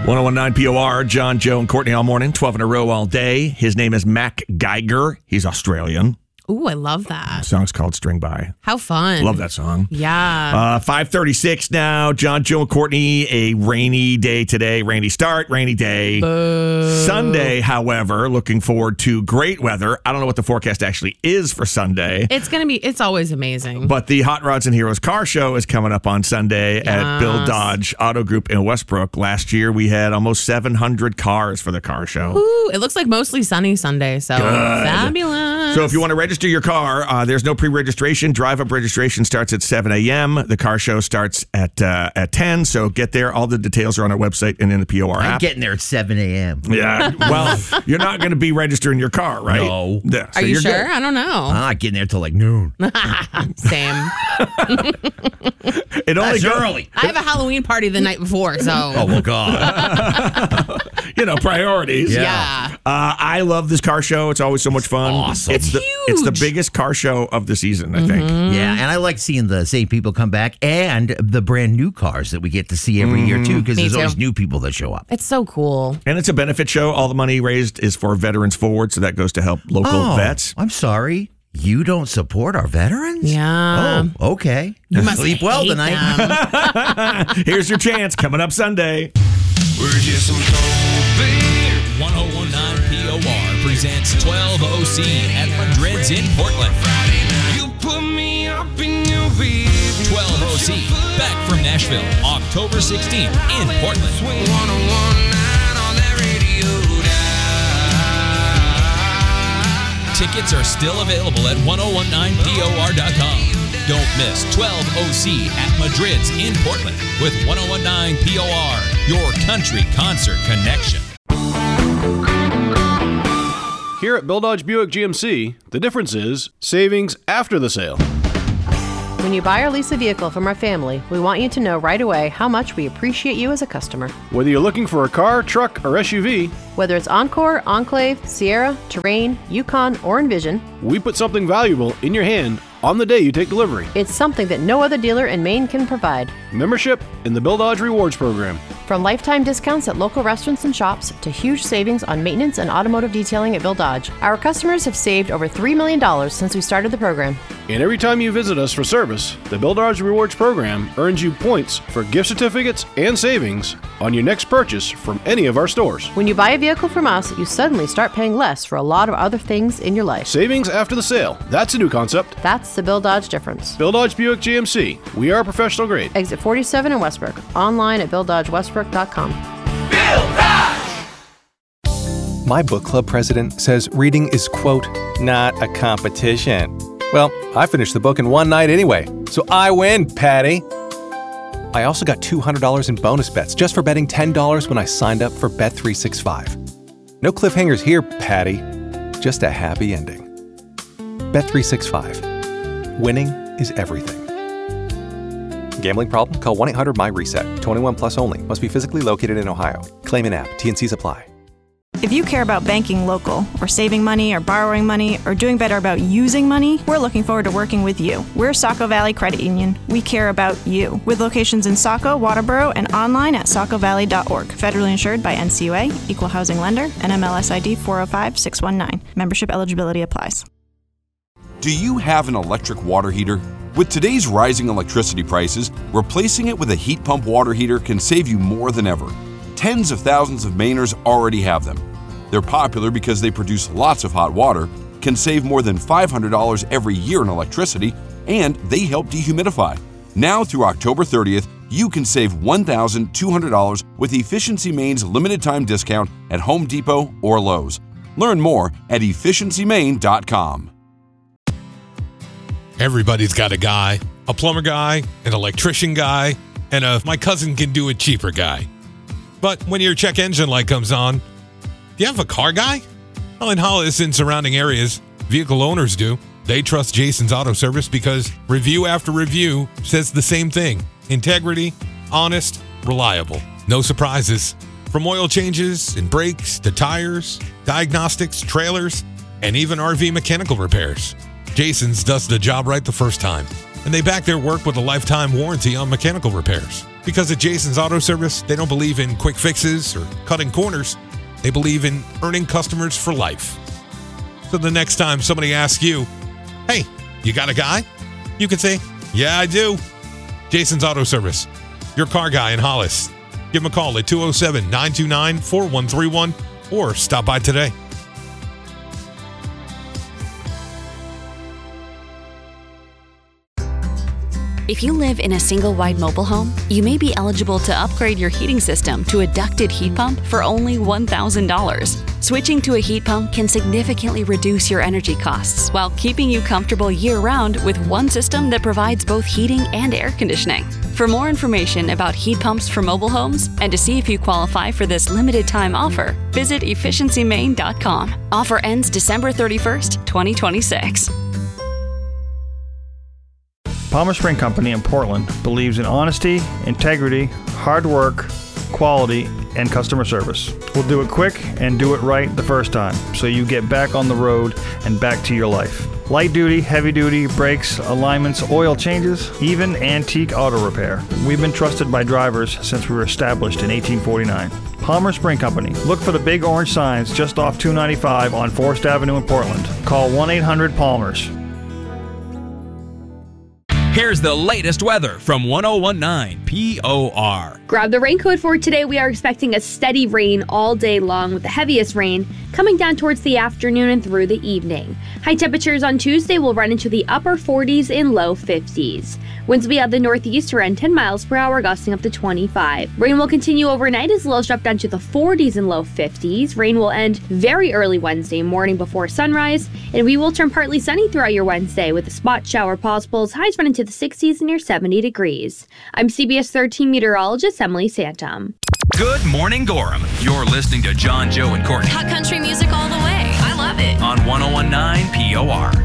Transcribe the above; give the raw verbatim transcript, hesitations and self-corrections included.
one oh one point nine P O R, John, Joe, and Courtney all morning, twelve in a row all day. His name is Mac Geiger. He's Australian. Ooh, I love that. The song's called String By. How fun. Love that song. Yeah. Uh, five thirty-six now. John, Joe, and Courtney, a rainy day today. Rainy start, rainy day. Boo. Sunday, however, looking forward to great weather. I don't know what the forecast actually is for Sunday. It's going to be, it's always amazing. But the Hot Rods and Heroes car show is coming up on Sunday yes. at Bill Dodge Auto Group in Westbrook. Last year, we had almost seven hundred cars for the car show. Ooh, it looks like mostly sunny Sunday, so Good. Fabulous. So if you want to register your car, uh, there's no pre-registration. Drive-up registration starts at seven a.m. The car show starts at uh, at ten, so get there. All the details are on our website and in the P O R app. I'm getting there at seven a.m. Yeah, well, you're not going to be registering your car, right? No. Yeah, so Are you you're sure? good. I don't know. I'm not getting there till like noon. Same. It only That's goes, early. I have a Halloween party the night before, so. Oh, well, God. you know, priorities. Yeah. Yeah. Uh, I love this car show. It's always so much fun. Awesome. It's, It's the it's the huge. biggest car show of the season, I think. Yeah, and I like seeing the same people come back and the brand new cars that we get to see every year, too, because Me there's too. always new people that show up. It's so cool. And it's a benefit show. All the money raised is for Veterans Forward, so that goes to help local Oh, vets. I'm sorry. You don't support our veterans? Yeah. Oh, okay. You must Sleep well hate tonight. them. Here's your chance coming up Sunday. We're just some cold beer. one oh one point nine P O R presents twelve O C at Madrid's in Portland. You put me up in your bed. twelve O C, back from Nashville, October sixteenth in Portland. one oh one point nine on that radio dial. Tickets are still available at ten nineteen P O R dot com. Don't miss twelve O C at Madrid's in Portland with ten nineteen P O R, your country concert connection. Here at Bill Dodge Buick G M C, the difference is savings after the sale. When you buy or lease a vehicle from our family, we want you to know right away how much we appreciate you as a customer. Whether you're looking for a car, truck, or S U V, Whether it's Encore, Enclave, Sierra, Terrain, Yukon, or Envision, we put something valuable in your hand on the day you take delivery. it's something that no other dealer in Maine can provide. Membership in the Bill Dodge Rewards Program. From lifetime discounts at local restaurants and shops to huge savings on maintenance and automotive detailing at Bill Dodge, our customers have saved over three million dollars since we started the program. And every time you visit us for service, the Bill Dodge Rewards Program earns you points for gift certificates and savings on your next purchase from any of our stores. When you buy a vehicle from us, you suddenly start paying less for a lot of other things in your life. Savings after the sale. That's a new concept. That's the Bill Dodge difference. Bill Dodge Buick G M C. We are professional grade. Exit forty-seven in Westbrook. Online at bill dodge westbrook dot com. My book club president says reading is, quote, not a competition. Well, I finished the book in one night anyway, so I win, Patty. I also got two hundred dollars in bonus bets just for betting ten dollars when I signed up for Bet three sixty-five. No cliffhangers here, Patty. Just a happy ending. Bet three sixty-five. Winning is everything. Gambling problem? Call one eight hundred my reset. twenty-one plus only. Must be physically located in Ohio. Claim and app. T N Cs apply. If you care about banking local, or saving money, or borrowing money, or doing better about using money, we're looking forward to working with you. We're Saco Valley Credit Union. We care about you. With locations in Saco, Waterboro, and online at saco valley dot org. Federally insured by N C U A, Equal Housing Lender, N M L S I D four oh five six one nine. Membership eligibility applies. Do you have an electric water heater? With today's rising electricity prices, replacing it with a heat pump water heater can save you more than ever. Tens of thousands of Mainers already have them. They're popular because they produce lots of hot water, can save more than five hundred dollars every year in electricity, and they help dehumidify. Now through October thirtieth, you can save one thousand two hundred dollars with Efficiency Maine's limited time discount at Home Depot or Lowe's. Learn more at efficiency maine dot com. Everybody's got a guy, a plumber guy, an electrician guy, and a my cousin can do it cheaper guy. But when your check engine light comes on, do you have a car guy? Well, in Hollis and surrounding areas, vehicle owners do. They trust Jason's Auto Service because review after review says the same thing. Integrity, honest, reliable. No surprises. From oil changes and brakes to tires, diagnostics, trailers, and even R V mechanical repairs. Jason's does the job right the first time, and they back their work with a lifetime warranty on mechanical repairs. Because at Jason's Auto Service, they don't believe in quick fixes or cutting corners. They believe in earning customers for life. So the next time somebody asks you, hey, you got a guy? You can say, yeah, I do. Jason's Auto Service, your car guy in Hollis. Give them a call at two oh seven, nine two nine, four one three one or stop by today. If you live in a single-wide mobile home, you may be eligible to upgrade your heating system to a ducted heat pump for only one thousand dollars. Switching to a heat pump can significantly reduce your energy costs while keeping you comfortable year-round with one system that provides both heating and air conditioning. For more information about heat pumps for mobile homes and to see if you qualify for this limited-time offer, visit efficiency maine dot com. Offer ends December thirty-first, twenty twenty-six. Palmer Spring Company in Portland believes in honesty, integrity, hard work, quality, and customer service. We'll do it quick and do it right the first time, so you get back on the road and back to your life. Light duty, heavy duty, brakes, alignments, oil changes, even antique auto repair. We've been trusted by drivers since we were established in eighteen forty-nine. Palmer Spring Company. Look for the big orange signs just off two ninety-five on Forest Avenue in Portland. Call one eight hundred Palmers. Here's the latest weather from one oh one nine P O R. Grab the raincoat for today. We are expecting a steady rain all day long, with the heaviest rain coming down towards the afternoon and through the evening. High temperatures on Tuesday will run into the upper forties and low fifties. Winds will be out of the northeast around ten miles per hour, gusting up to twenty-five. Rain will continue overnight as lows drop down to the forties and low fifties. Rain will end very early Wednesday morning before sunrise, and we will turn partly sunny throughout your Wednesday with a spot shower possible as highs run into the sixties and near seventy degrees. I'm C B S thirteen meteorologist Emily Santum. Good morning, Gorham. You're listening to John, Joe, and Courtney Hot country music all the way. I love it. on one oh one nine P O R.